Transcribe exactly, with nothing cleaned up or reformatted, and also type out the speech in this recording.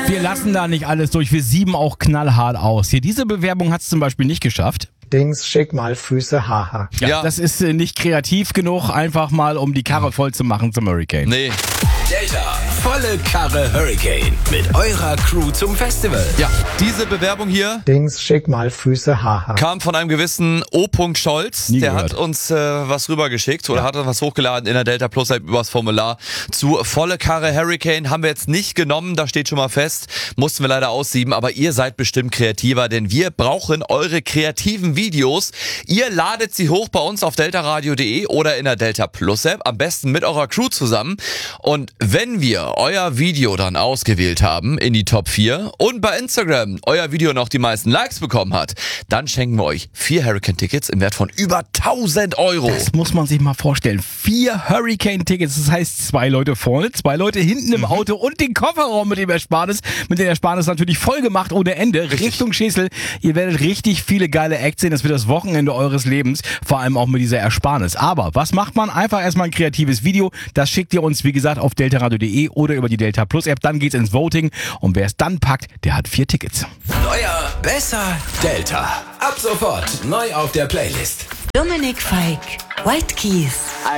Wir lassen da nicht alles durch, wir sieben auch knallhart aus. Hier, diese Bewerbung hat es zum Beispiel nicht geschafft. Dings, schick mal Füße, haha. Ja, Ja. Das ist äh, nicht kreativ genug, einfach mal um die Karre voll zu machen zum Hurricane. Nee. Delta, volle Karre Hurricane mit eurer Crew zum Festival. Ja, diese Bewerbung hier Dings, schick mal Füße, haha. kam von einem gewissen O. Scholz. Nie der gehört. hat uns äh, was rübergeschickt oder hat uns was hochgeladen in der Delta Plus App übers Formular zu volle Karre Hurricane. Haben wir jetzt nicht genommen, da steht schon mal fest. Mussten wir leider aussieben, aber ihr seid bestimmt kreativer, denn wir brauchen eure kreativen Videos. Ihr ladet sie hoch bei uns auf deltaradio punkt de oder in der Delta Plus App, am besten mit eurer Crew zusammen. Und wenn wir euer Video dann ausgewählt haben in die Top vier und bei Instagram euer Video noch die meisten Likes bekommen hat, dann schenken wir euch vier Hurricane-Tickets im Wert von über tausend Euro. Das muss man sich mal vorstellen. Vier Hurricane-Tickets, das heißt zwei Leute vorne, zwei Leute hinten im Auto und den Kofferraum mit dem Ersparnis, mit dem Ersparnis natürlich voll gemacht ohne Ende. Richtig. Richtung Schäsel. Ihr werdet richtig viele geile Acts sehen. Das wird das Wochenende eures Lebens, vor allem auch mit dieser Ersparnis. Aber was macht man? Einfach erstmal ein kreatives Video. Das schickt ihr uns, wie gesagt, auf deltaradio punkt de oder über die Delta Plus App. Dann geht's ins Voting und wer es dann packt, der hat vier Tickets. Neuer, besser, Delta. Ab sofort neu auf der Playlist. Dominik Fike, White Keys.